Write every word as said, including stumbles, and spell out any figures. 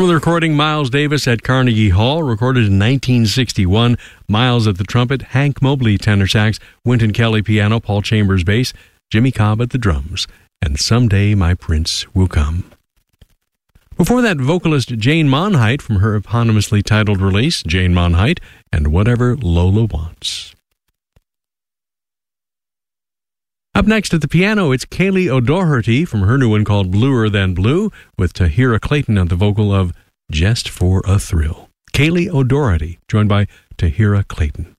the recording, Miles Davis at Carnegie Hall, recorded in nineteen sixty-one. Miles at the trumpet, Hank Mobley tenor sax, Wynton Kelly piano, Paul Chambers bass, Jimmy Cobb at the drums, and Someday My Prince Will Come. Before that, vocalist Jane Monheit from her eponymously titled release, Jane Monheit, and Whatever Lola Wants. Up next at the piano, it's Kaylee O'Doherty from her new one called Bluer Than Blue, with Tahira Clayton on the vocal of Just for a Thrill. Kaylee O'Doherty, joined by Tahira Clayton.